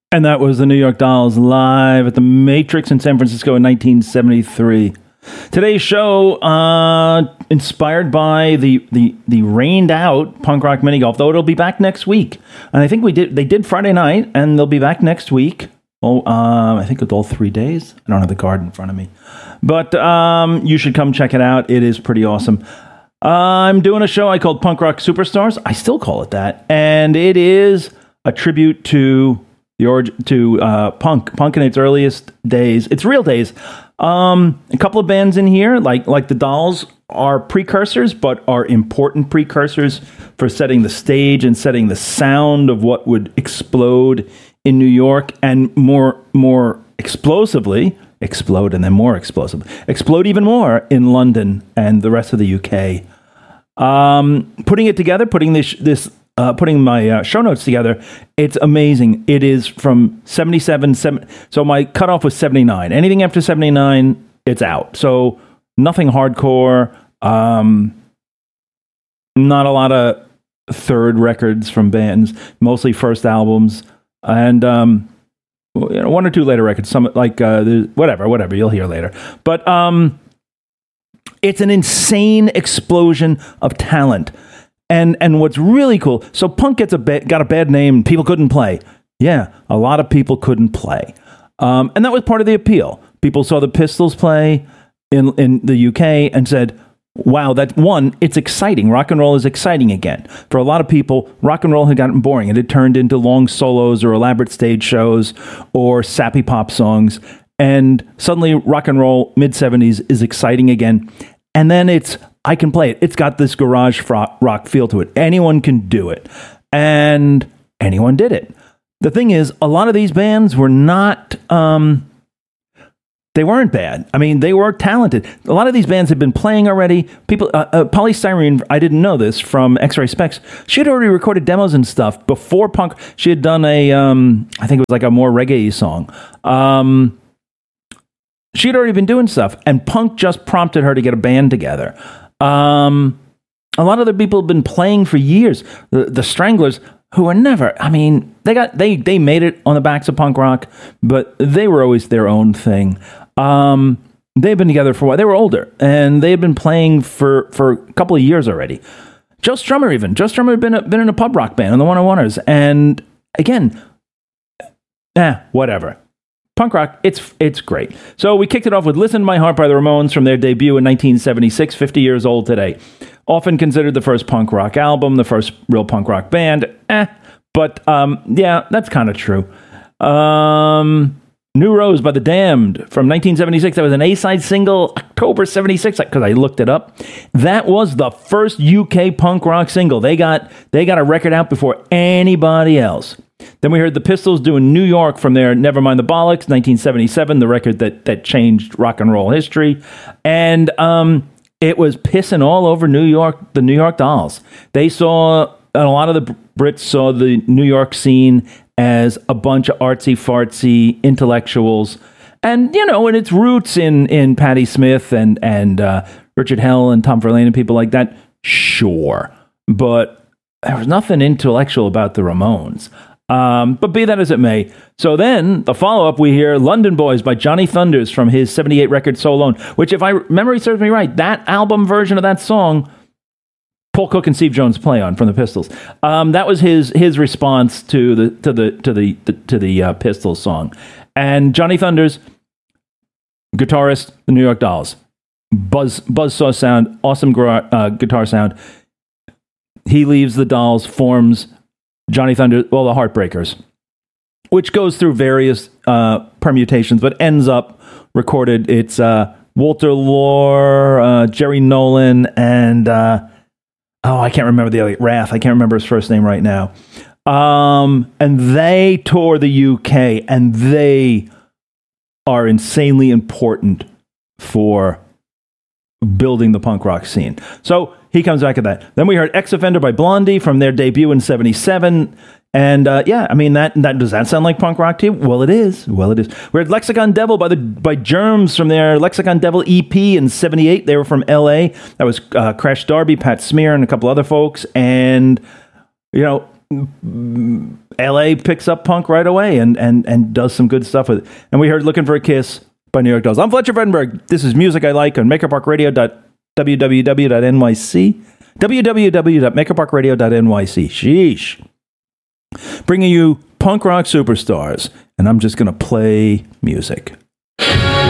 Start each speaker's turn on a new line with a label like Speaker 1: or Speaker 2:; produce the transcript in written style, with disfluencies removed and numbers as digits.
Speaker 1: And that was the New York Dolls live at the Matrix in San Francisco in 1973. Today's show, inspired by the rained out punk rock mini golf, though it'll be back next week. And I think they did Friday night, and they'll be back next week. Oh, I think it's all 3 days. I don't have the card in front of me, but you should come check it out. It is pretty awesome. I'm doing a show I called Punk Rock Superstars. I still call it that, and it is a tribute to punk in its earliest days, its real days. A couple of bands in here, like the Dolls, are precursors, but are important precursors for setting the stage and setting the sound of what would explode in New York, and more explosively explode, and then more explosive, explode even more in London and the rest of the UK. Putting it together, putting my show notes together, it's amazing. It is from 77, so my cutoff was 79. Anything after 79, it's out. So nothing hardcore, not a lot of third records from bands, mostly first albums, and one or two later records, some whatever you'll hear later. But it's an insane explosion of talent. And what's really cool, so punk got a bad name, people couldn't play. Yeah, a lot of people couldn't play. And that was part of the appeal. People saw the Pistols play in the UK and said, wow, it's exciting. Rock and roll is exciting again. For a lot of people, rock and roll had gotten boring. It had turned into long solos or elaborate stage shows or sappy pop songs. And suddenly rock and roll, mid-70s, is exciting again. And then I can play it. It's got this garage rock feel to it. Anyone can do it. And anyone did it. The thing is, a lot of these bands were not, they weren't bad. I mean, they were talented. A lot of these bands had been playing already. People, Poly Styrene, I didn't know this, from X-Ray Spex. She had already recorded demos and stuff before punk. She had done I think it was like a more reggae song. She had already been doing stuff, and punk just prompted her to get a band together. A lot of the people have been playing for years. The Stranglers, who are never, I mean, they made it on the backs of punk rock, but they were always their own thing. They've been together for a while. They were older, and they had been playing for a couple of years already. Joe Strummer had been in a pub rock band in the 101ers, and again, whatever. Punk rock, it's great. So we kicked it off with Listen to My Heart by the Ramones from their debut in 1976, 50 years old today. Often considered the first punk rock album, the first real punk rock band. But yeah, that's kind of true. New Rose by The Damned from 1976. That was an A-side single, October 76, because I looked it up. That was the first UK punk rock single. They got a record out before anybody else. Then we heard the Pistols doing New York from their Nevermind the Bollocks, 1977, the record that changed rock and roll history. And it was pissing all over New York, the New York Dolls. And a lot of the Brits saw the New York scene as a bunch of artsy-fartsy intellectuals. And, in its roots in Patti Smith and Richard Hell and Tom Verlaine and people like that, sure. But there was nothing intellectual about the Ramones. But be that as it may. So then, the follow-up, we hear London Boys by Johnny Thunders from his 78 record So Alone, which, if memory serves me right, that album version of that song, Paul Cook and Steve Jones play on from the Pistols. That was his response to the Pistols song. And Johnny Thunders, guitarist, the New York Dolls. Buzzsaw sound, awesome guitar sound. He leaves the Dolls, forms Johnny Thunder, the Heartbreakers, which goes through various permutations, but ends up recorded. It's Walter Lore, Jerry Nolan, and I can't remember the other, Rath. I can't remember his first name right now. And they tour the UK, and they are insanely important for building the punk rock scene. So he comes back at that. Then we heard Ex Offender by Blondie from their debut in 77. And does that sound like punk rock to you? Well, it is. We heard Lexicon Devil by Germs from their Lexicon Devil EP in 78. They were from LA. That was Crash Darby, Pat Smear, and a couple other folks. And, LA picks up punk right away and does some good stuff with it. And we heard Looking for a Kiss by New York Dolls. I'm Fletcher Fenberg. This is Music I Like on MakerParkRadio.www.nyc. www.makerparkradio.nyc. Sheesh. Bringing you punk rock superstars. And I'm just going to play music.